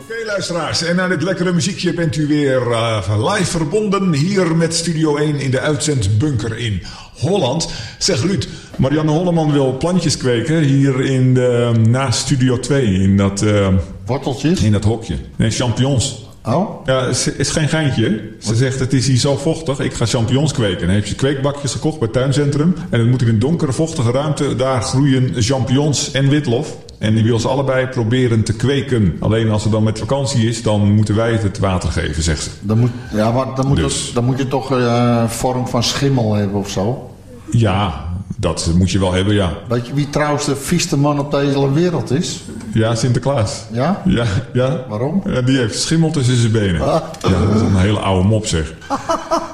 Oké, luisteraars, en aan dit lekkere muziekje bent u weer live verbonden hier met Studio 1 in de uitzendbunker in Holland. Zeg Ruud, Marianne Holleman wil plantjes kweken hier in naast Studio 2 in dat... worteltjes? In dat hokje. Nee, champignons. Oh? Ja, is geen geintje. Ze zegt, het is hier zo vochtig, ik ga champignons kweken. Dan heeft ze kweekbakjes gekocht bij het tuincentrum. En dan moet in een donkere, vochtige ruimte, daar groeien champignons en witlof. En die wil ze allebei proberen te kweken. Alleen als ze dan met vakantie is, dan moeten wij het water geven, zegt ze. Dan moet je toch vorm van schimmel hebben of zo? Ja, dat moet je wel hebben, ja. Weet je wie trouwens de vieste man op de hele wereld is? Ja, Sinterklaas. Ja? Ja. Waarom? Ja, die heeft schimmel tussen zijn benen. Ja, dat is een hele oude mop, zeg.